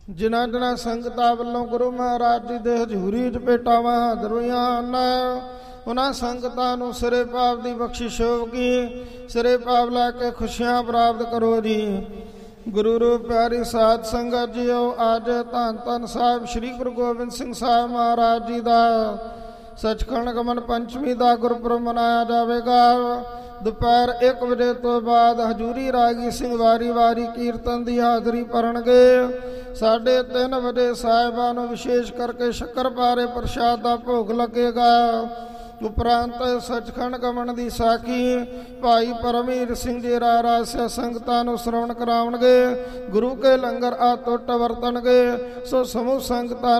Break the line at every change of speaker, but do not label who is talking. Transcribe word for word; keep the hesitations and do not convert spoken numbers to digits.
ਜਿਨ੍ਹਾਂ ਜਿਨ੍ਹਾਂ ਸੰਗਤਾਂ ਵੱਲੋਂ ਗੁਰੂ ਮਹਾਰਾਜ ਜੀ ਦੇ ਹਜ਼ੂਰੀ 'ਚ ਭੇਟਾਵਾਂ ਹਾਜ਼ਰ ਹੋਈਆਂ ਹਨ, ਉਹਨਾਂ ਸੰਗਤਾਂ ਨੂੰ ਸਿਰੇ ਪਾਪ ਦੀ ਬਖਸ਼ਿਸ਼ ਹੋਵੇਗੀ। ਸਿਰੇ ਪਾਪ ਲੈ ਕੇ ਖੁਸ਼ੀਆਂ ਪ੍ਰਾਪਤ ਕਰੋ ਜੀ। ਗੁਰੂ ਰੂਪ ਪਿਆਰੀ ਸਾਧ ਸੰਗਤ ਜੀਓ, ਅੱਜ ਧੰਨ ਧੰਨ ਸਾਹਿਬ ਸ੍ਰੀ ਗੁਰੂ ਗੋਬਿੰਦ ਸਿੰਘ ਸਾਹਿਬ ਮਹਾਰਾਜ ਜੀ ਦਾ ਸੱਚਖੰਡ ਗਮਨ ਪੰਚਮੀ ਦਾ ਗੁਰਪੁਰਬ ਮਨਾਇਆ ਜਾਵੇਗਾ। ਦੁਪਹਿਰ ਇੱਕ ਵਜੇ ਤੋਂ ਬਾਅਦ ਹਜ਼ੂਰੀ ਰਾਗੀ ਸਿੰਘ ਵਾਰੀ ਵਾਰੀ ਕੀਰਤਨ ਦੀ ਹਾਜ਼ਰੀ ਭਰਨਗੇ। ਸਾਢੇ ਤਿੰਨ ਵਜੇ ਸਾਹਿਬਾਂ ਨੂੰ ਵਿਸ਼ੇਸ਼ ਕਰਕੇ ਸ਼ੱਕਰਪਾਰੇ ਪ੍ਰਸ਼ਾਦ ਦਾ ਭੋਗ ਲੱਗੇਗਾ। ਉਪਰੰਤ ਸੱਚਖੰਡ ਗਮਨ ਦੀ ਸਾਖੀ ਭਾਈ ਪਰਮਵੀਰ ਸਿੰਘ ਜੀ ਰਾਰਾਸਿਆ ਸੰਗਤਾਂ ਨੂੰ ਸ਼ਰਵਣ ਕਰਾਉਣਗੇ। ਗੁਰੂ ਕੇ ਲੰਗਰ ਅਤੁੱਟ ਵਰਤਣਗੇ। ਸੋ ਸਮੂਹ ਸੰਗਤਾਂ